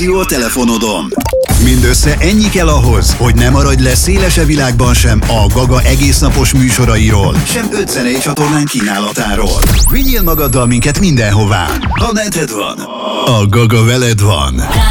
applikáció a telefonodon. Mindössze ennyi kell ahhoz, hogy ne maradj le szélesebb világban sem a Gaga egésznapos műsorairól, sem 5 zenei csatornán kínálatáról. Vigyél magaddal minket mindenhová. Ha neted van, a Gaga veled van.